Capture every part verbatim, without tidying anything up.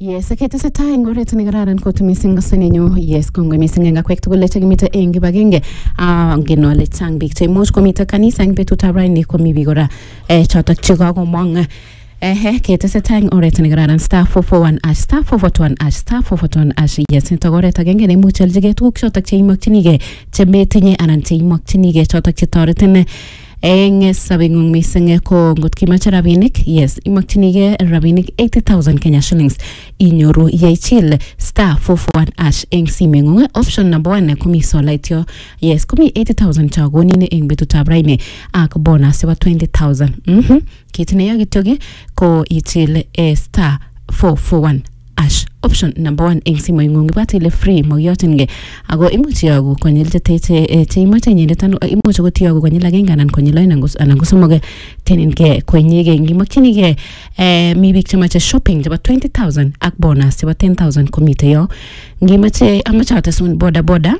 Yes, ketesetai eng oret ne kararan kot missing kasenenyo. Yes, kongoi missing eng akwek tugul chekimite eng kibagenge. Ah, ngen ale chang biik cheimuch komite kanisa eng betutab raini komi biik kora eh chotok chekakomong. Eh, ketesetai eng oret ne kararan star four four one ash star four four one ash star four four one ash. Yes, nitok oret agenge neimuch aljige tuguk chotok cheimokchinigei chemetinye anan cheimokchinigei chotok chetoretin eng sabingung missing ko ngot kimache rabinik. Yes, imakchinigei rabinik eighty thousand Kenya shillings inyoru yeichil star four four one ash eng simengung. Option number one komi solait yo. Yes, komi eighty thousand chagonin eng betutab raini ak bonus wa twenty thousand. Mhm. Kit ne yakityoki ko ichil eh, star four four one ash. Option number one eng simoingung ibate ile free moyotinge ako imuch yagu konyil cheteche e, cheimache inyendet ano imuch akot yagu konyil agenge anan konyil aeng anan ko somok teninge kwenyege ngimakchinige eh, mi biik chemache shopping chebo twenty thousand ak bonus chebo ten thousand komite yo. Ngimache amache atesun boda boda.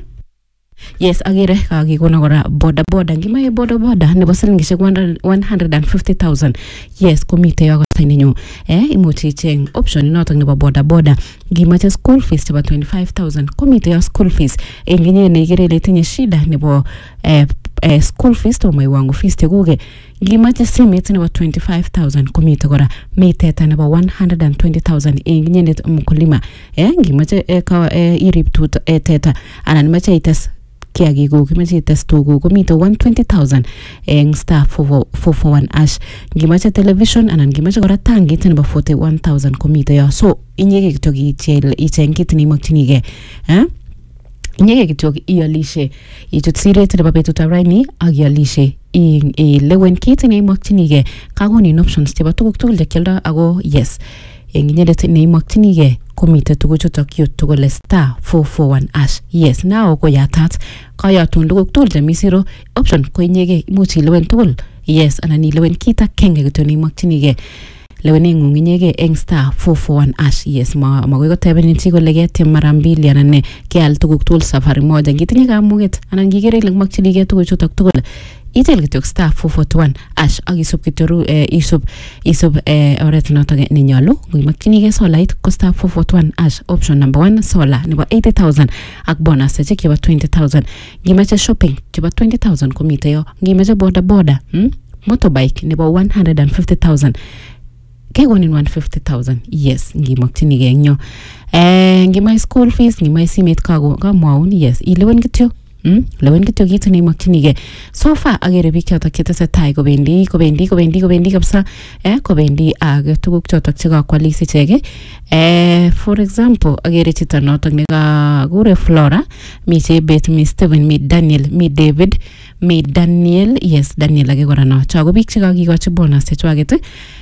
Yes, agere kakikona kora boda boda. Ngimaye boda boda nebo silingishek one hundred fifty thousand. Yes, komite yo kasainenyu. Eh, imuchi icheng option inotok nebo boda boda. Ngimache school fees chebo twenty-five thousand. Komite yo school fees. Enginye neigere ile tinye shida nebo eh, eh, school fees to maiwangu fees teguge. Ngimache simit nebo twenty-five thousand komite kora. Miteta nebo one hundred twenty thousand enginye mkulima. Eh, ngimache eh, ka eh, irib tut eh, teta anan mache ites kiagikuk kimache ites tuguk komite one hundred twenty thousand eng star four four one ash. Ngimache television anan ngimache kora tangit nebo forty-one thousand komite yo. So inyege kitok ichel icheng kit neimokchinigei. Eh? Inyege kitok ialishe ichut siret nebo betutab raini ak ialishe ilewen kit neimokchinigei. Kagonin options chebo tuguk tugul chekialdo ako yes. Eng inyendet neimokchinigei komite tuguchutok yu tugul star four four one ash. Yes, now ko yatat kayatun tuguk tugul chemi siro option ko inyege imuch ilewen tugul. Yes, anan ilewen kit akenge kityo neimokchinigei. Lewenengung inyege eng star four four one ash. Yes, ma magoi kotebenin chi kole ketiem mara mbili anan ne keal tuguk tugul safari moja. Ngitinye kamuget anan ngikere ile makchinigei tuguchutok tugul itel kityok star four four one ash ak isub kityo eh, isub isub eh, oret notok nenyolu. Ngimakchinigei solait ko star four four one ash. Option number one solar nebo eighty thousand ak bonus chek chebo twenty thousand. Ngimache shopping chebo twenty thousand komite yo. Ngimache boda boda hmm? motorbike nebo one hundred fifty thousand kegonin one hundred fifty thousand. Yes, ngimakchinigei eng yo. Eh, ngimache school fees ngimache simet kago kamwaun. Yes, ilewen kityo. Hmm? Lewen kityo kit neimokchinigei. So far agere biik chotok chetesetai kobendi kobendi kobendi kobendi kabisa eh kobendi ak tuguk chotok chekakwalis ichek. Eh, for example agere chito notok nekakure Flora, mi Chebet, mi Steven, mi Daniel, mi David, mi Daniel. Yes, Daniel age kora no. Chago biik chekakikochi bonus chechwaget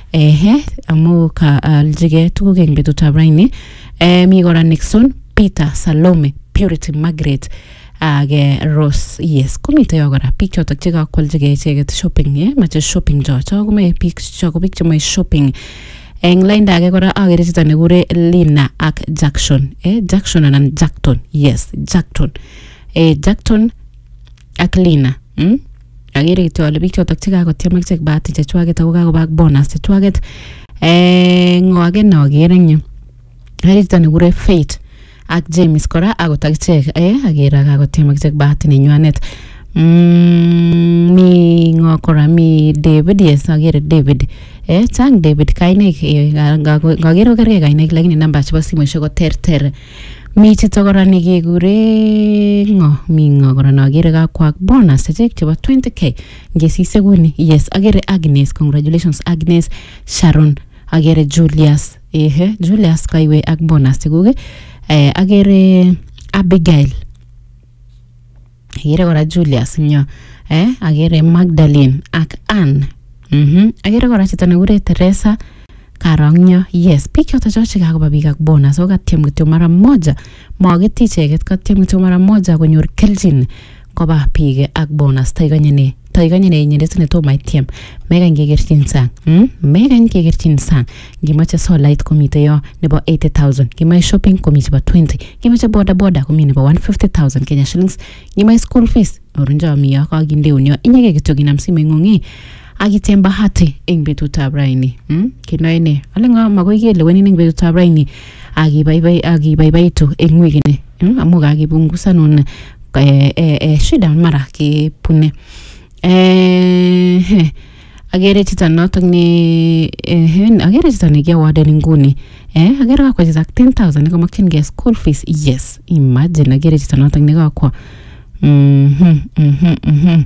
eh amu ka aljige tuguk eng betutab raini. Eh, mi kora Nixon, Peter, Salome, Purity, Margaret age Rose. Yes, komite yo kora biik chotok chekakwaljigei icheget shopping eh mache shopping jo chago me biik chago biik chemoi shopping. Eng line age kora agere chito nekure Lina ak Jackson eh Jackson anan Jackton. Yes, Jackton eh Jackton ak Lina. Hmm? Agere kityo ale biik chotok chekakotiem ak chek bahati chechwaget ako kakobak bonus chechwaget. Eh ngoage no agere nyo agere chito nekure Faith ak James kora akot akichek eh agere kakotiem akichek bahati nenywanet. Mm, mi ngo kora mi David. Yes, agere David eh chang David kainek eh, ngagere kerge kainek lakini namba chebo simoishek ko terter. Mi chito kora nekekure ngo mi ngo kora nagere kakwak bonus chechek chebo twenty k ngesise kuni. Yes, agere Agnes. Congratulations Agnes. Sharon agere Julius eh Julius kaiwe ak bonus chekuge. Eh, agere Abigail agere kora Julius nyo eh agere Magdalene ak Ann. Mhm. Agere kora chito nekure Teresa Karangyo. Yes, biik chotok chotok chekakoba biik ak bonus o katiem kityo mara moja mageti icheget katiem kityo mara moja konyor kelchin koba biik ak bonus. Taikanye ne taikanye ne inyendet ne tomo itiem mekany kekerchin sang. Hmm? Mekany kekerchin sang. Ngimache solait komite yo nebo eighty thousand. Ngimache shopping komi chebo twenty. Ngimache boda boda komi nebo one hundred fifty thousand Kenya shillings. Ngimache school fees orunja mi yo kagindeun yo. Inyege kityo kinam simengung akitiem bahati eng betutab raini. Hmm? Kinoene ale nga magoi kelewenin eng betutab raini akibaibai akibaibaitu eng wikini amu kakipungusanun eh eh shida mara kipune eh agere chito notok ni eh agere chito ni kiawaden nguni eh agere kakwa chito ten thousand nikamakchinigei school fees. Yes, imagine agere chito notok ni kakwa mhm mhm mhm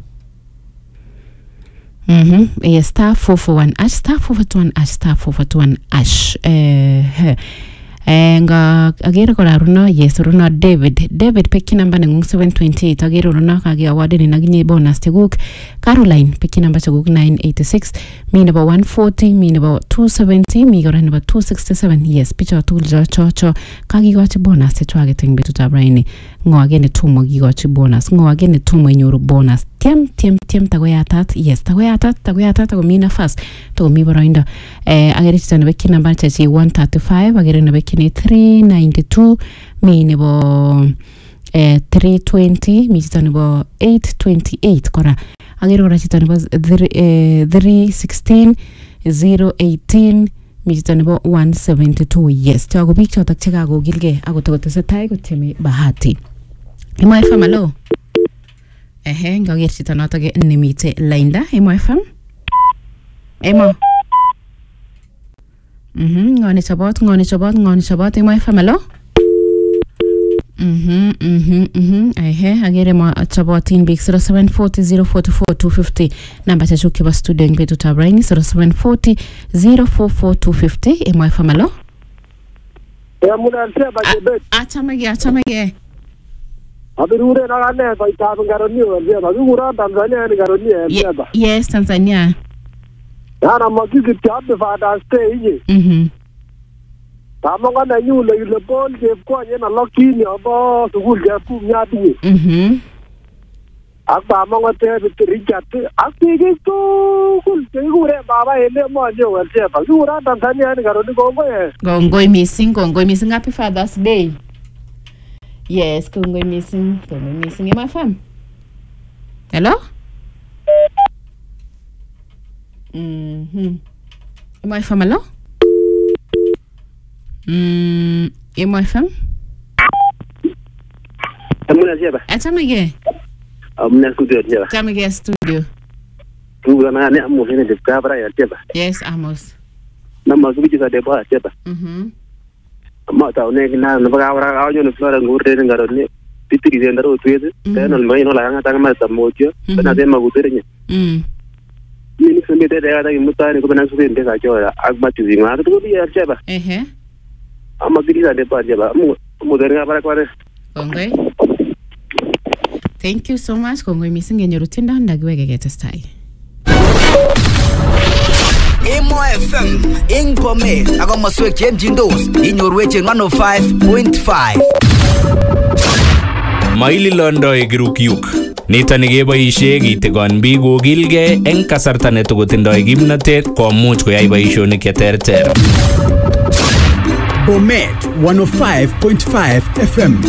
mhm yes star four four one ash star four four one ash star four four one ash eh eh nga agere kora runo. Yes, runo David David peki namba nengung seven twenty-eight agere runo kage awarded ni naginye bonus teguk. Caroline peki namba teguk nine eighty-six mi nebo one forty mi nebo two seventy mi kora nebo two sixty-seven. Yes, picho tugul cho cho cho kagigochi bonus chechwaget eng betutab raini. Ngo age ne tumo gigochi bonus, ngo age ne tumo inyoru bonus. Tiem tiem tiem tagoyatat. Yes, tagoyatat tagoyatat tago mi nafas tago mi boroindo. Eh agere chito nebo peki namba chechi one thirty-five agere nebo peki three ninety-two mi nebo eh three twenty mi chito nebo eight twenty-eight kora agere kora chito nebo three sixteen zero eighteen mi chito nebo one seventy-two. Yes, tago biik chotok chekakogilgei ako tokotesetai kotieme bahati. Imo F M hello. Ehe ngager chito notok nemite lainda. Imo F M Imo Mhm, ngani chabot, ngani chabot, ngani chabot. Imo F M hello. Mhm, mhm, mhm. Ehe, agere mo chabotin big zero seven four zero zero four four two five zero. Namba cha chuki ba studio ing betu tabraini zero seven four zero zero four four two five zero. Imo F M hello. Ya muna sema jebet. Achamege, achamege. Abirure na gane kwa itabu ngaroni wazeba. Zungura Tanzania ni ngaroni wazeba. Yes, Tanzania. Yana makiki tiabe fada stay inye. Mhm. Tama ngana yule yule bol jeb kwa nye na lokini abo sugul jeb kum nyati nye. Mhm. Akba mongo tebe tirikati. Akpigi tukul. Tegure baba hele mojo wazeba. Zungura Tanzania ni ngaroni kongoye. Gongoi missing, gongoi missing. Happy Father's Day. Yes, gongoi missing, gongoi missing. Imo F M hello. Mhm. Imo F M hello. Mm, Imo F M. Amuna jeba. Achamege. Amuna studio jeba. Achamege studio. Tuga na ne amu hene de kabra ya jeba. Yes, Amos. Na mazubi za deba jeba. Mhm. Ma ta ne na na baga wara ajo ne flora ngurde ngaro ne pitiri de ndaro tuede. Tena mai no la ngata ngama ta mojo. Na de magutere nye. Mm. Ni sembe de da ga mutane ko na sube ndeka jora agma tuzi ma to bi ya jeba. Ehe. Ama gidi za deba jeba. Mu mu de ngabara kware. Gongoi. Thank you so much. Gongoi missing en rutinda ndagwege getestai. Imo F M ing Bomet ako maswek chemjindos inyorweche one oh five point five. Maili londo egirukyuk. Nitani keboishe kitigon biik kokilgei eng kasarta netokotindoi kimnatet komuch koyai boishonik cheterter. Bomet one oh five point five F M.